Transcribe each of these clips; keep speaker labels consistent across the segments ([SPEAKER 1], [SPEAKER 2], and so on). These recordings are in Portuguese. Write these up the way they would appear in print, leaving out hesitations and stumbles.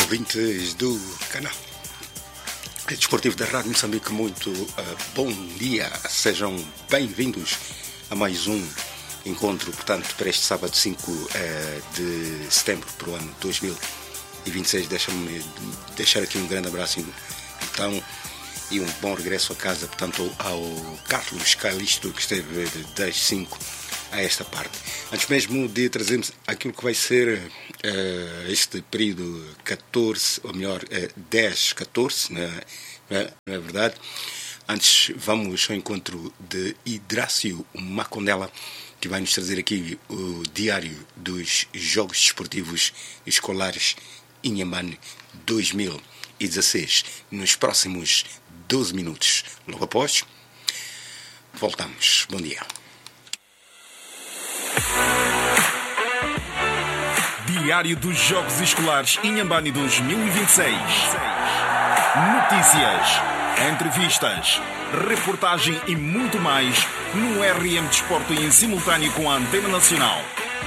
[SPEAKER 1] ouvintes do canal desportivo da Rádio Moçambique, muito bom dia, sejam bem-vindos a mais um encontro, portanto, para este sábado 5 de setembro para o ano 2026. Deixa-me deixar aqui um grande abraço então, e um bom regresso a casa, portanto, ao Carlos Calisto, que esteve das 5 a esta parte. Antes mesmo de trazermos aquilo que vai ser este período 14, ou melhor, 10, 14, não é verdade? Antes vamos ao encontro de Hidrácio Macondela, que vai nos trazer aqui o diário dos Jogos Desportivos Escolares Inhambane 2016. Nos próximos 12 minutos, logo após, voltamos. Bom dia.
[SPEAKER 2] Diário dos Jogos Escolares Inhambane 2026. Notícias, entrevistas, reportagem e muito mais no RM Desporto em simultâneo com a Antena Nacional.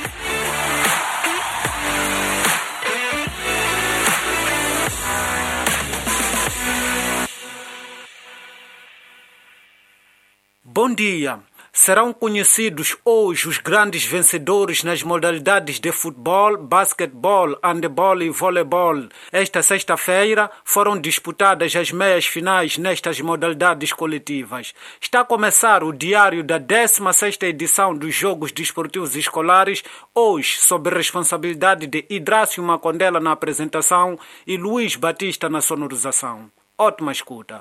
[SPEAKER 3] Bom dia. Serão conhecidos hoje os grandes vencedores nas modalidades de futebol, basquetebol, handebol e voleibol. Esta sexta-feira foram disputadas as meias finais nestas modalidades coletivas. Está a começar o diário da 16ª edição dos Jogos Desportivos Escolares, hoje sob responsabilidade de Hidrácio Macondela na apresentação e Luís Batista na sonorização. Ótima escuta.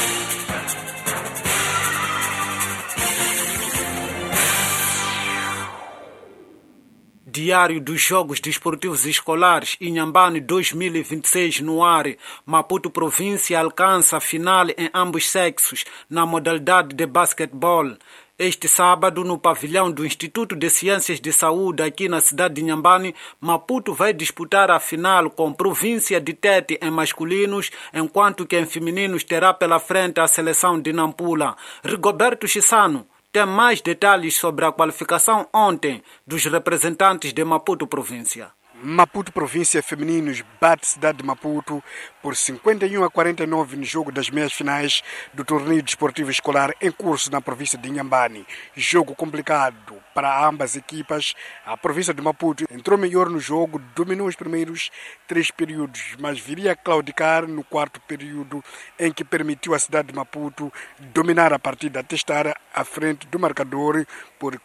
[SPEAKER 3] Diário dos Jogos Desportivos Escolares Inhambane 2026 no ar. Maputo Província alcança a final em ambos sexos na modalidade de basquetebol. Este sábado, no pavilhão do Instituto de Ciências de Saúde aqui na cidade de Inhambane, Maputo vai disputar a final com Província de Tete em masculinos, enquanto que em femininos terá pela frente a seleção de Nampula. Rigoberto Chissano tem mais detalhes sobre a qualificação ontem dos representantes de Maputo Província.
[SPEAKER 4] Maputo Província Femininos bate cidade de Maputo por 51-49 no jogo das meias finais do torneio desportivo escolar em curso na província de Inhambane. Jogo complicado para ambas equipas. A província de Maputo entrou melhor no jogo, dominou os primeiros 3 períodos, mas viria a claudicar no 4º período, em que permitiu à cidade de Maputo dominar a partida até estar à frente do marcador por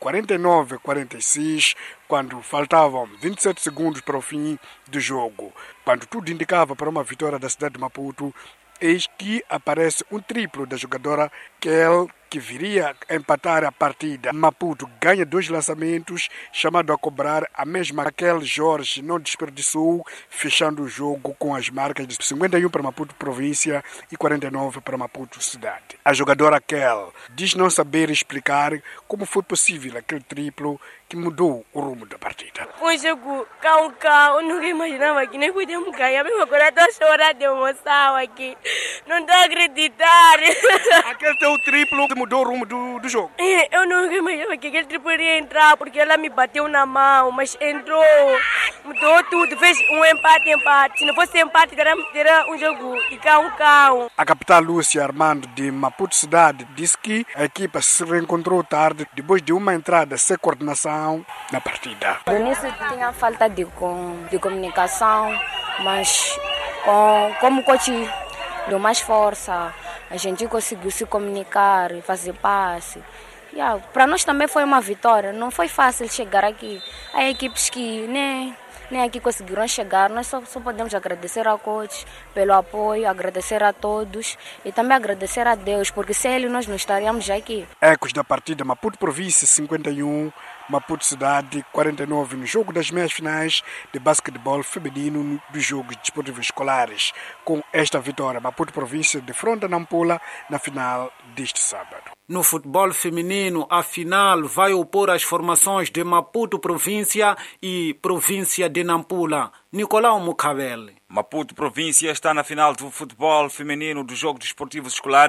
[SPEAKER 4] 49-46, quando faltavam 27 segundos para o fim do jogo. Quando tudo indicava para uma vitória da cidade de Maputo, eis que aparece um triplo da jogadora Kel, que viria a empatar a partida. Maputo ganha 2 lançamentos, chamado a cobrar. A mesma Raquel Jorge não desperdiçou, fechando o jogo com as marcas de 51 para Maputo Província e 49 para Maputo Cidade. A jogadora Kel diz não saber explicar como foi possível aquele triplo que mudou o rumo da partida.
[SPEAKER 5] Um jogo calmo, eu nunca imaginava que nem podíamos ganhar. Mesmo agora estou chorando de emoção aqui. Não estou a acreditar.
[SPEAKER 4] Aquele teu triplo mudou o rumo do jogo.
[SPEAKER 5] Eu nunca imaginava que aquele triplo iria entrar, porque ela me bateu na mão, mas entrou, mudou tudo, fez um empate. Se não fosse empate, terá um jogo de cão.
[SPEAKER 4] A capitã Lúcia Armando de Maputo Cidade disse que a equipa se reencontrou tarde, depois de uma entrada sem coordenação na partida.
[SPEAKER 6] No início tinha falta de comunicação, mas como o coach deu mais força, a gente conseguiu se comunicar e fazer passe. Para nós também foi uma vitória, não foi fácil chegar aqui. Há equipes que nem aqui conseguiram chegar, nós só podemos agradecer ao coach pelo apoio, agradecer a todos e também agradecer a Deus, porque sem ele nós não estaríamos aqui.
[SPEAKER 4] Ecos da partida Maputo Província 51, Maputo Cidade 49 no jogo das meias finais de basquetebol feminino dos Jogos Desportivos Escolares. Com esta vitória, Maputo Província defronta Nampula na final deste sábado.
[SPEAKER 3] No futebol feminino, a final vai opor as formações de Maputo Província e Província de Nampula. Nicolau Mucabel.
[SPEAKER 7] Maputo Província está na final do futebol feminino dos Jogos Desportivos Escolares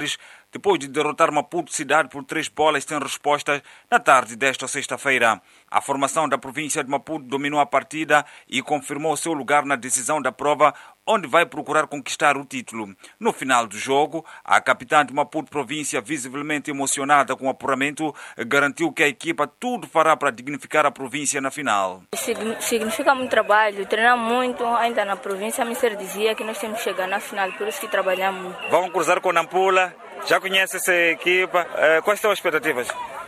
[SPEAKER 7] depois de derrotar Maputo Cidade por 3 bolas sem respostas na tarde desta sexta-feira. A formação da província de Maputo dominou a partida e confirmou seu lugar na decisão da prova, onde vai procurar conquistar o título. No final do jogo, a capitã de Maputo Província, visivelmente emocionada com o apuramento, garantiu que a equipa tudo fará para dignificar a província na final.
[SPEAKER 6] Significa muito trabalho, treinar muito, ainda na província, a Mister dizia que nós temos que chegar na final, por isso que trabalhamos muito.
[SPEAKER 7] Vão cruzar com Nampula, já conhece essa equipa, quais são as expectativas?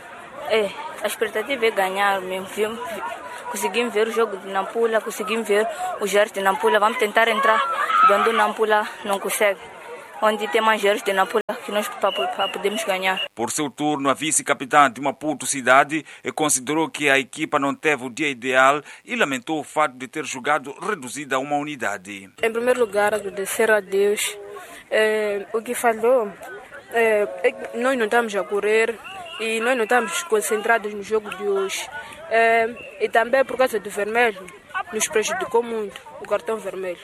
[SPEAKER 6] A expectativa é ganhar mesmo. Conseguimos ver o jogo de Nampula, conseguimos ver os jogos de Nampula. Vamos tentar entrar onde o Nampula não consegue. Onde tem mais jogos de Nampula que nós podemos ganhar.
[SPEAKER 7] Por seu turno, a vice-capitã de Maputo Cidade considerou que a equipa não teve o dia ideal e lamentou o fato de ter jogado reduzida a uma unidade.
[SPEAKER 8] Em primeiro lugar, agradecer a Deus. O que falou, nós não estamos a correr. E nós não estamos concentrados no jogo de hoje. E também por causa do vermelho, nos prejudicou muito o cartão vermelho.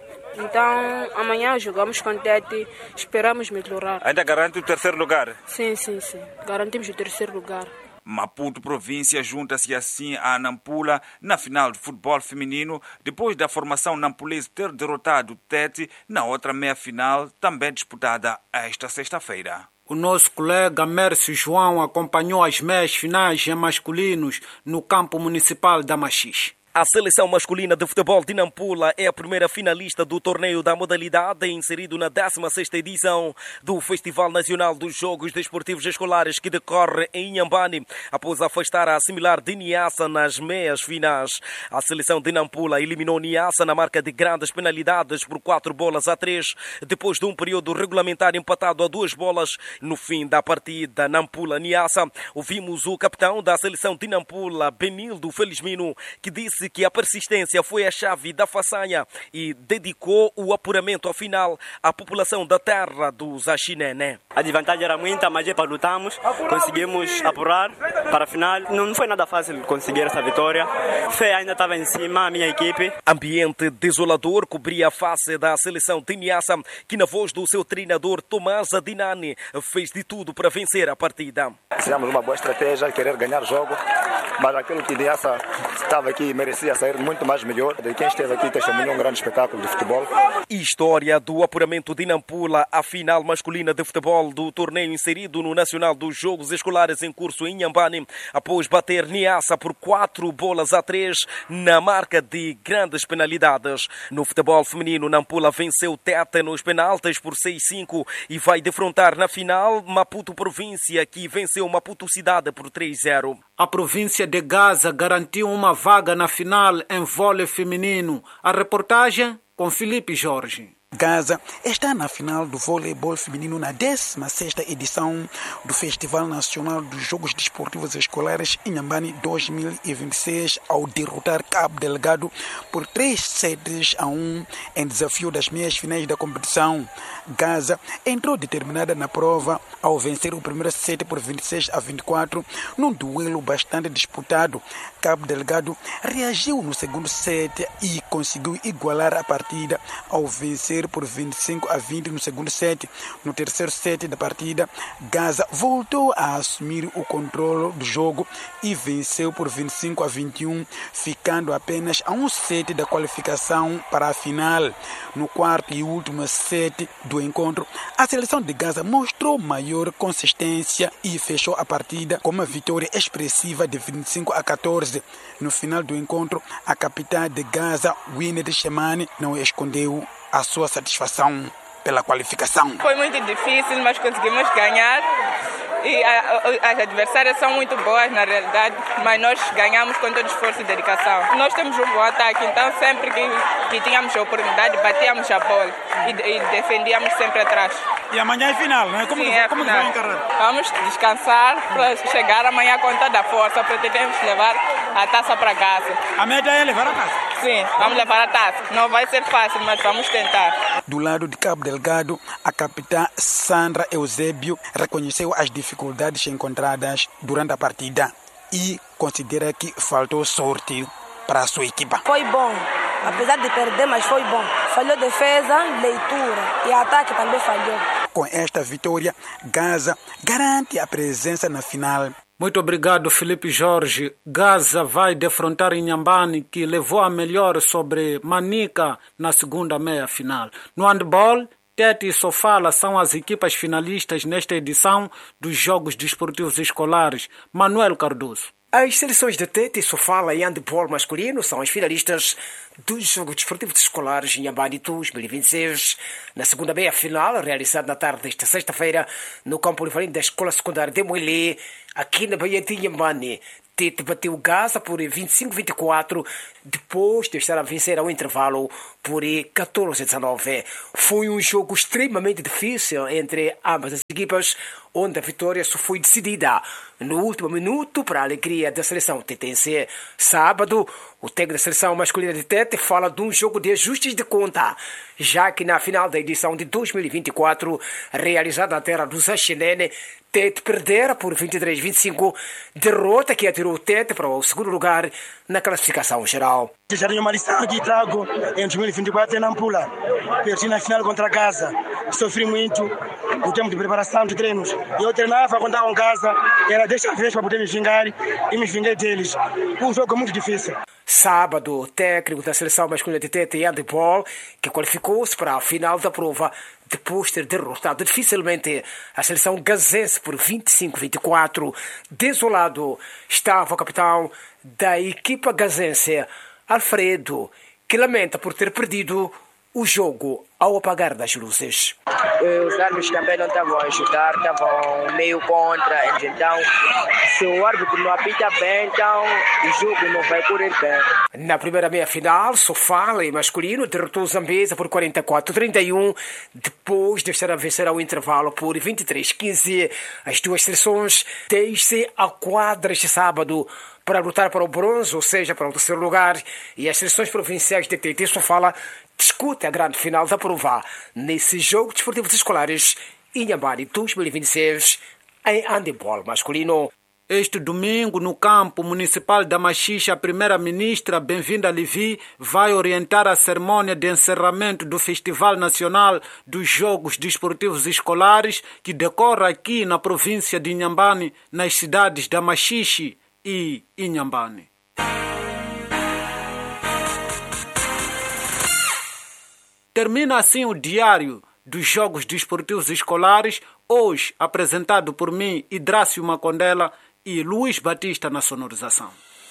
[SPEAKER 8] Então, amanhã jogamos com Tete, esperamos melhorar.
[SPEAKER 7] Ainda garante o terceiro lugar?
[SPEAKER 8] Sim. Garantimos o terceiro lugar.
[SPEAKER 7] Maputo Província junta-se assim à Nampula na final de futebol feminino, depois da formação nampulese ter derrotado Tete na outra meia-final, também disputada esta sexta-feira.
[SPEAKER 3] O nosso colega Mércio João acompanhou as meias finais em masculinos no campo municipal da Machixe.
[SPEAKER 9] A seleção masculina de futebol de Nampula é a primeira finalista do torneio da modalidade, inserido na 16ª edição do Festival Nacional dos Jogos Desportivos Escolares, que decorre em Inhambane, após afastar a similar de Niassa nas meias finais. A seleção de Nampula eliminou Niassa na marca de grandes penalidades por 4-3, depois de um período regulamentar empatado a 2 bolas. No fim da partida Nampula-Niassa, ouvimos o capitão da seleção de Nampula, Benildo Felizmino, que disse que a persistência foi a chave da façanha e dedicou o apuramento ao final à população da terra dos Axinene.
[SPEAKER 10] A desvantagem era muita, mas lutamos, conseguimos apurar para a final. Não foi nada fácil conseguir essa vitória. Fé ainda estava em cima, a minha equipe.
[SPEAKER 9] Ambiente desolador cobria a face da seleção de Niassa, que na voz do seu treinador Tomás Adinani fez de tudo para vencer a partida.
[SPEAKER 11] Fizemos uma boa estratégia, querer ganhar o jogo, mas aquilo que Niassa estava aqui merecia sair muito mais melhor. De quem esteve aqui testemunhou um grande espetáculo de futebol.
[SPEAKER 9] História do apuramento de Nampula à final masculina de futebol do torneio inserido no Nacional dos Jogos Escolares em curso em Inhambane, após bater Niassa por 4-3 na marca de grandes penalidades. No futebol feminino, Nampula venceu Tete nos penaltis por 6-5 e vai defrontar na final Maputo Província, que venceu Maputo Cidade por 3-0.
[SPEAKER 3] A província de Gaza garantiu uma vaga na final em vôlei feminino. A reportagem com Felipe Jorge.
[SPEAKER 12] Gaza está na final do voleibol feminino na 16ª edição do Festival Nacional dos Jogos Desportivos Escolares Inhambane 2026 ao derrotar Cabo Delgado por 3-1 em desafio das meias finais da competição. Gaza entrou determinada na prova ao vencer o primeiro set por 26-24 num duelo bastante disputado. Cabo Delgado reagiu no segundo set e conseguiu igualar a partida ao vencer por 25-20 no segundo set. No terceiro set da partida, Gaza voltou a assumir o controle do jogo e venceu por 25-21, ficando apenas a um set da qualificação para a final. No quarto e último set do encontro, a seleção de Gaza mostrou maior consistência e fechou a partida com uma vitória expressiva de 25-14. No final do encontro, a capitã de Gaza, Winnie Shemani, não escondeu a sua satisfação pela qualificação.
[SPEAKER 13] Foi muito difícil, mas conseguimos ganhar. E as adversárias são muito boas na realidade, mas nós ganhamos com todo esforço e dedicação. Nós temos um bom ataque, então sempre que tínhamos a oportunidade, batíamos a bola e defendíamos sempre atrás.
[SPEAKER 14] E amanhã é final, não é? Como vai encarar?
[SPEAKER 13] Vamos descansar para chegar amanhã com toda a força, porque temos que levar a taça para casa.
[SPEAKER 14] A meta é levar a taça?
[SPEAKER 13] Sim, vamos levar a taça. Não vai ser fácil, mas vamos tentar.
[SPEAKER 12] Do lado de Cabo Delgado, a capitã Sandra Eusébio reconheceu as dificuldades encontradas durante a partida e considera que faltou sorte para a sua equipa.
[SPEAKER 15] Foi bom, apesar de perder, mas foi bom. Falhou defesa, leitura e ataque também falhou.
[SPEAKER 12] Com esta vitória, Gaza garante a presença na final.
[SPEAKER 3] Muito obrigado, Felipe Jorge. Gaza vai defrontar Inhambane, que levou a melhor sobre Manica na segunda meia-final. No handball, Tete e Sofala são as equipas finalistas nesta edição dos Jogos Desportivos Escolares. Manuel Cardoso.
[SPEAKER 15] As seleções de Tete e Sofala em handball masculino são as finalistas dos Jogos Desportivos Escolares Inhambane 2026. Na segunda meia-final, realizada na tarde desta sexta-feira, no campo polivalente da Escola Secundária de Moelê, aqui na Baía de Inhambane, Tete bateu Gaza por 25-24, depois de estar a vencer ao intervalo por 14-19. Foi um jogo extremamente difícil entre ambas as equipas, onde a vitória só foi decidida no último minuto para a alegria da seleção tetense. Sábado, o técnico da seleção masculina de Tete fala de um jogo de ajustes de conta, já que na final da edição de 2024, realizada na terra dos Axinene, Tete perdera por 23-25, derrota que atirou o Tete para o segundo lugar na classificação geral.
[SPEAKER 14] Já tenho uma lição que trago em 2024 em Nampula. Perdi na final contra a Gaza. Sofri muito no tempo de preparação de treinos. Eu treinava quando estava em casa, era desta vez para poder me vingar e me vinguei deles. Um jogo muito difícil.
[SPEAKER 15] Sábado, o técnico da seleção masculina de Tete e handball, que qualificou-se para a final da prova, depois de ter derrotado dificilmente a seleção gazense por 25-24. Desolado estava o capitão da equipa gazense, Alfredo, que lamenta por ter perdido o jogo ao apagar das luzes.
[SPEAKER 16] Os árbitros também não estavam a ajudar, estavam meio contra. Então, se o árbitro não apita bem, então o jogo não vai correr bem.
[SPEAKER 15] Na primeira meia-final, Sofala, em masculino, derrotou Zambesa por 44-31, depois de estar a vencer ao intervalo por 23-15. As duas seleções deixam a quadra este sábado para lutar para o bronze, ou seja, para o terceiro lugar, e as seleções provinciais de Tete e Sofala discutem a grande final da prova nesse jogo desportivos escolares Inhambane 2026 em handebol masculino.
[SPEAKER 3] Este domingo, no campo municipal da Machixe, a primeira-ministra Bem-vinda Levi vai orientar a cerimônia de encerramento do Festival Nacional dos Jogos Desportivos Escolares, que decorre aqui na província de Inhambane, nas cidades da Machixe e Inhambane. Termina assim o diário dos Jogos Desportivos Escolares, hoje apresentado por mim, Hidrácio Macondela e Luís Batista na sonorização.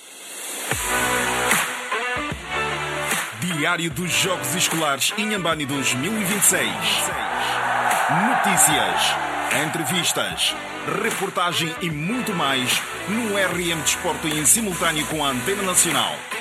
[SPEAKER 2] Diário dos Jogos Escolares Inhambane 2026. Notícias, entrevistas, reportagem e muito mais no RM Desporto em simultâneo com a Antena Nacional.